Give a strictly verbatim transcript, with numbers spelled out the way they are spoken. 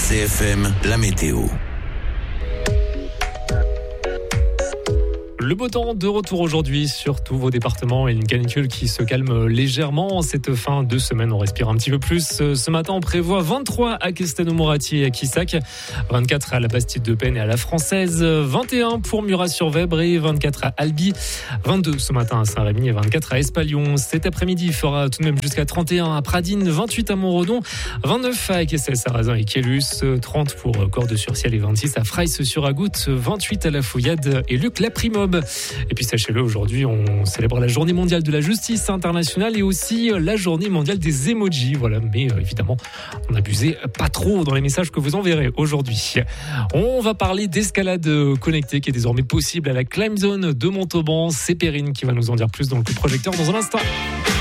C F M, la météo. Le beau temps de retour aujourd'hui sur tous vos départements et une canicule qui se calme légèrement. Cette fin de semaine, on respire un petit peu plus. Ce matin, on prévoit vingt-trois à Castelnau-Moratti et à Quissac, vingt-quatre à la Bastide-de-Penne et à la Française, vingt et un pour Murat-sur-Vèbre et vingt-quatre à Albi, vingt-deux ce matin à Saint-Rémy et vingt-quatre à Espalion. Cet après-midi, il fera tout de même jusqu'à trente et un à Pradines, vingt-huit à Montredon, vingt-neuf à Kessel, Sarrazin et Quélus, trente pour Cordes-sur-Ciel et vingt-six à Fraisse-sur-Agout, vingt-huit à La Fouillade et Luc-la-Primobe. Et puis sachez-le, aujourd'hui on célèbre la journée mondiale de la justice internationale et aussi la journée mondiale des emojis. Voilà, mais euh, évidemment, on n'abusez pas trop dans les messages que vous enverrez aujourd'hui. On va parler d'escalade connectée qui est désormais possible à la Climb Zone de Montauban. C'est Perrine qui va nous en dire plus dans le coup de projecteur dans un instant.